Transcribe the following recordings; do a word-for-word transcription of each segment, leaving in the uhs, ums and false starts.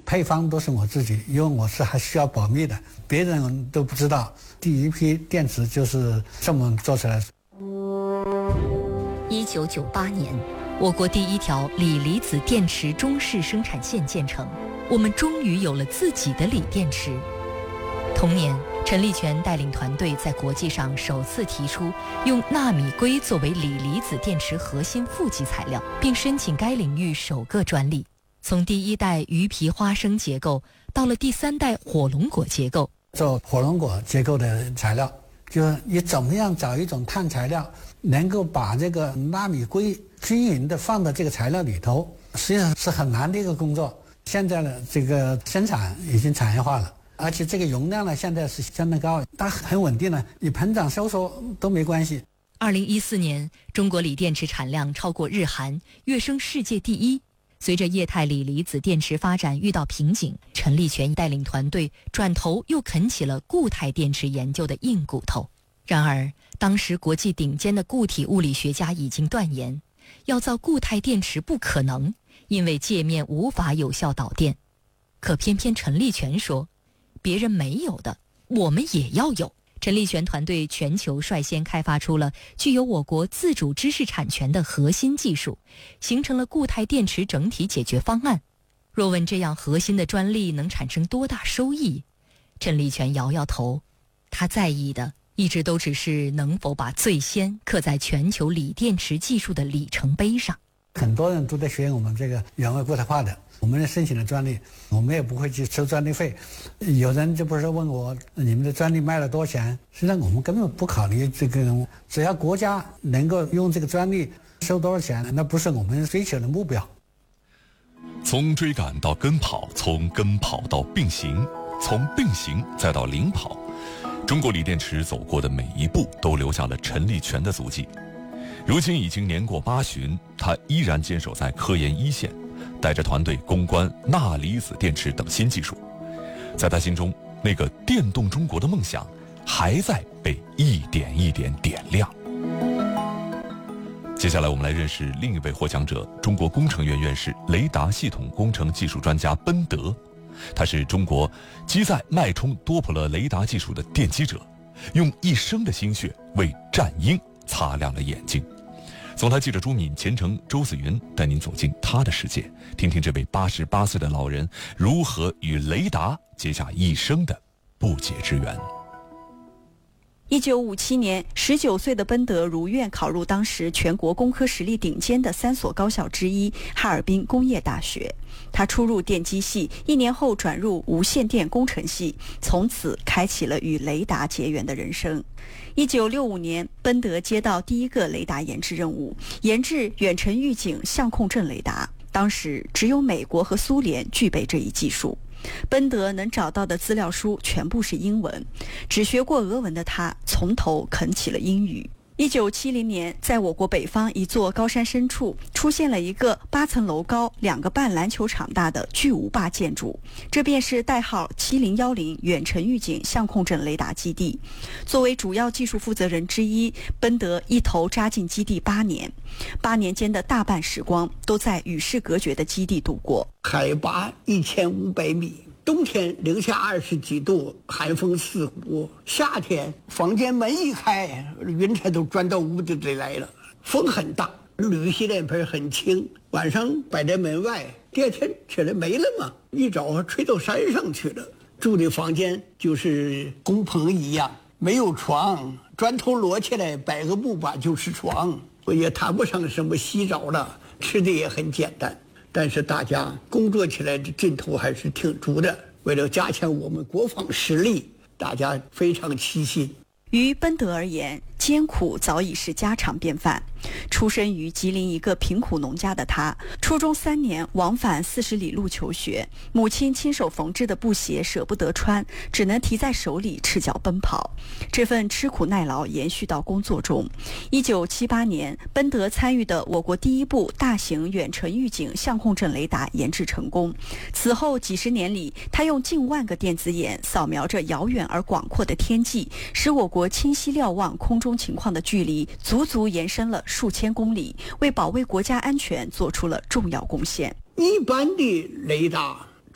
配方都是我自己，因为我是还需要保密的，别人都不知道。第一批电池就是这么做出来的。 一九九八年，我国第一条锂离子电池中式生产线建成，我们终于有了自己的锂电池。同年，陈立全带领团队在国际上首次提出用纳米硅作为锂离子电池核心负极材料，并申请该领域首个专利。从第一代鱼皮花生结构到了第三代火龙果结构， 做火龙果结构的材料，就是你怎么样找一种碳材料，能够把这个纳米硅均匀的放到这个材料里头，实际上是很难的一个工作。现在呢，这个生产已经产业化了。而且这个容量呢，现在是相当高，它很稳定了，你膨胀收缩都没关系。 二零一四年，中国锂电池产量超过日韩，跃升世界第一。随着液态锂离子电池发展遇到瓶颈，陈立全带领团队转头又啃起了固态电池研究的硬骨头。然而，当时国际顶尖的固体物理学家已经断言，要造固态电池不可能，因为界面无法有效导电。可偏偏陈立全说，别人没有的，我们也要有。陈立全团队全球率先开发出了具有我国自主知识产权的核心技术，形成了固态电池整体解决方案。若问这样核心的专利能产生多大收益，陈立全摇摇头，他在意的一直都只是能否把最先刻在全球锂电池技术的里程碑上。 很多人都在学我们这个原位固态化的，我们申请了专利，我们也不会去收专利费。有人就不是问我你们的专利卖了多少钱，实际上我们根本不考虑这个，只要国家能够用这个专利收多少钱，那不是我们追求的目标。 从追赶到跟跑，从跟跑到并行，从并行再到领跑，中国锂电池走过的每一步都留下了陈立全的足迹。如今已经年过八旬，他依然坚守在科研一线，带着团队攻关钠离子电池等新技术。在他心中，那个电动中国的梦想还在被一点一点点亮。接下来我们来认识另一位获奖者，中国工程院院士、雷达系统工程技术专家奔德。他是中国机载脉冲多普勒雷达技术的奠基者，用一生的心血为战鹰擦亮了眼睛。从他记者朱敏、前程周子云带您走进他的世界，听听这位八十八岁的老人如何与雷达结下一生的不解之缘。 一九五七年，十九岁的奔德如愿考入当时全国工科实力顶尖的三所高校之一哈尔滨工业大学。他初入电机系，一年后转入无线电工程系，从此开启了与雷达结缘的人生。一九六五年，奔德接到第一个雷达研制任务，研制远程预警相控阵雷达。当时只有美国和苏联具备这一技术。奔德能找到的资料书全部是英文，只学过俄文的他从头啃起了英语。一九七零年，在我国北方一座高山深处，出现了一个八层楼高、两个半篮球场大的巨无霸建筑，这便是代号七零一零远程预警相控阵雷达基地。作为主要技术负责人之一，奔德一头扎进基地八年，八年间的大半时光都在与世隔绝的基地度过。 海拔一千五百米。冬天零下二十几度，寒风刺骨；夏天房间门一开，云彩都钻到屋子里来了，风很大，铝吸脸盆很轻，晚上摆在门外，第二天起来没了嘛，一早吹到山上去了。住的房间就是工棚一样，没有床，砖头摞起来摆个木板就是床，也谈不上什么洗澡了，吃的也很简单。但是大家工作起来的劲头还是挺足的，为了加强我们国防实力，大家非常齐心。 于奔德而言，艰苦早已是家常便饭。出身于吉林一个贫苦农家的他，初中三年往返四十里路求学，母亲亲手缝制的布鞋舍不得穿，只能提在手里赤脚奔跑。这份吃苦耐劳延续到工作中。一九七八年，奔德参与的我国第一部大型远程预警相控阵雷达研制成功。此后几十年里，他用近万个电子眼扫描着遥远而广阔的天际，使我国清晰瞭望空中情况的距离足足延伸了数千公里，为保卫国家安全做出了重要贡献。 一般的雷达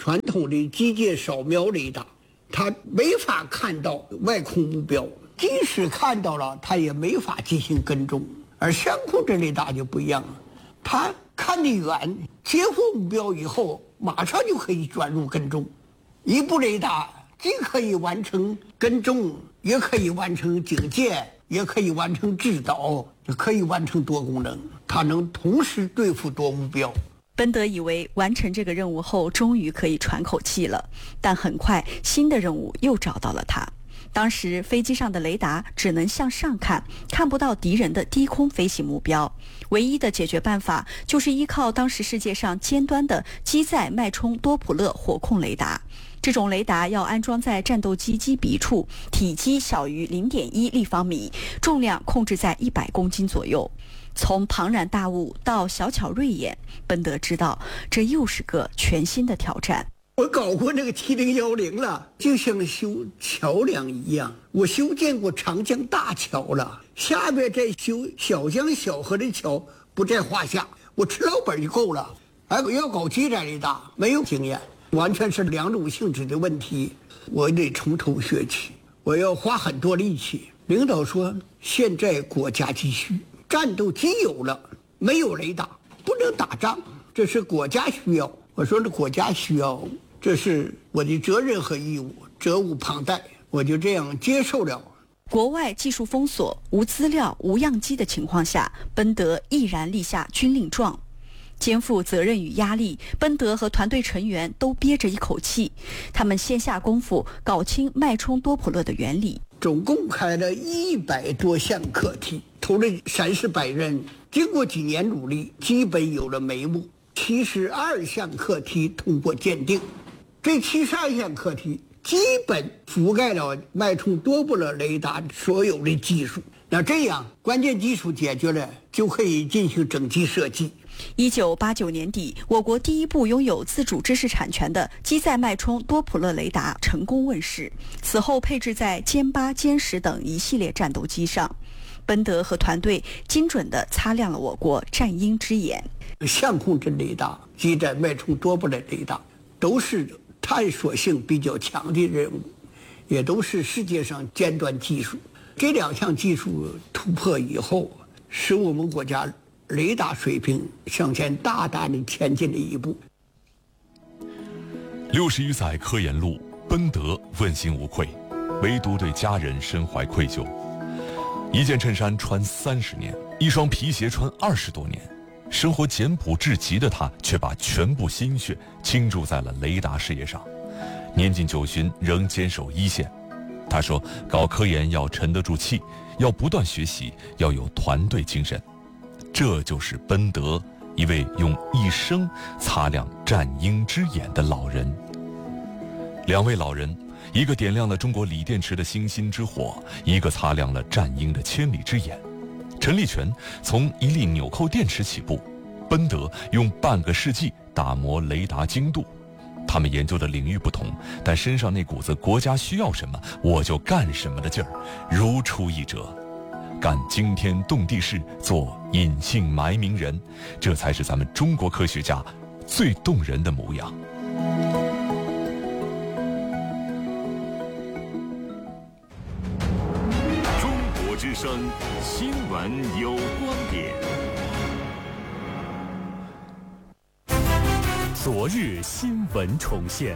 传统的机械扫描雷达，它没法看到外空目标，即使看到了，它也没法进行跟踪。而相控阵雷达就不一样了，它看得远，接获目标以后，马上就可以转入跟踪。一部雷达既可以完成跟踪，也可以完成警戒，也可以完成制导，也可以完成多功能，它能同时对付多目标。 奔德以为完成这个任务后，终于可以喘口气了，但很快新的任务又找到了他。当时飞机上的雷达只能向上看，看不到敌人的低空飞行目标。唯一的解决办法就是依靠当时世界上尖端的机载脉冲多普勒火控雷达。这种雷达要安装在战斗机机鼻处，体积小于 零点一立方米，重量控制在一百公斤左右。从庞然大物到小巧锐眼，奔德知道这又是个全新的挑战。 我搞过那个七零一零了，就像修桥梁一样。我修建过长江大桥了，下边再修小江小河的桥不在话下。我吃老本就够了，还要搞机载雷达，没有经验，完全是两种性质的问题。我得从头学起，我要花很多力气。领导说，现在国家急需，战斗机有了，没有雷达不能打仗，这是国家需要。我说这国家需要，这是我的责任和义务，责无旁贷，我就这样接受了。 国外技术封锁、无资料、无样机的情况下，奔德毅然立下军令状。肩负责任与压力，奔德和团队成员都憋着一口气，他们先下功夫搞清脉冲多普勒的原理。 总共开了一百多项课题，投了三四百人，经过几年努力，基本有了眉目。七十二项课题通过鉴定，这七十二项课题基本覆盖了脉冲多普勒雷达所有的技术。那这样关键技术解决了，就可以进行整机设计。 一九八九年底，我国第一部拥有自主知识产权的机载脉冲多普勒雷达成功问世，此后配置在歼八、歼十等一系列战斗机上。奔德和团队精准地擦亮了我国战鹰之眼。 相控阵雷达、机载脉冲多普勒雷达都是探索性比较强的任务，也都是世界上尖端技术。这两项技术突破以后，使我们国家雷达水平向前大大的前进了一步。 六十余载科研路，奔德问心无愧，唯独对家人深怀愧疚。一件衬衫穿三十年，一双皮鞋穿二十多年，生活简朴至极的他，却把全部心血倾注在了雷达事业上。年近九旬，仍坚守一线。他说，搞科研要沉得住气，要不断学习，要有团队精神。这就是奔德，一位用一生擦亮战鹰之眼的老人。两位老人，一个点亮了中国锂电池的星星之火，一个擦亮了战鹰的千里之眼。陈立全从一粒纽扣电池起步，奔德用半个世纪打磨雷达精度。他们研究的领域不同，但身上那股子国家需要什么我就干什么的劲儿如出一辙。干惊天动地事，做隐姓埋名人，这才是咱们中国科学家最动人的模样。 中国之声新闻有观点。昨日新闻重现，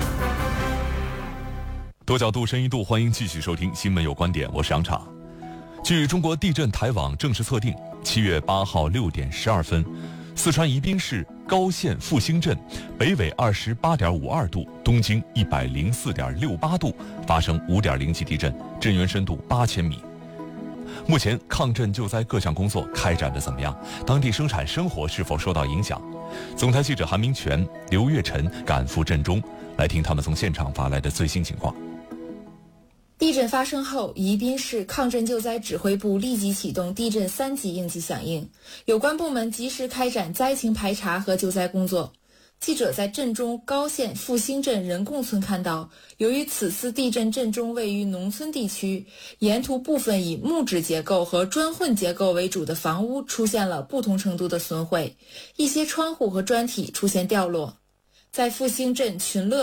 多角度、深一度，欢迎继续收听《新闻有观点》，我是杨畅。据中国地震台网正式测定，七月八号六点十二分，四川宜宾市高县复兴镇北纬二十八点五二度，东经一百零四点六八度发生五点零级地震，震源深度八千米。目前抗震救灾各项工作开展得怎么样？当地生产生活是否受到影响？总台记者韩明全、刘月晨赶赴震中，来听他们从现场发来的最新情况。 地震发生后，宜宾市抗震救灾指挥部立即启动地震三级应急响应，有关部门及时开展灾情排查和救灾工作。记者在镇中高县复兴镇仁贡村看到，由于此次地震震中位于农村地区，沿途部分以木质结构和砖混结构为主的房屋出现了不同程度的损毁，一些窗户和砖体出现掉落。 在复兴镇群乐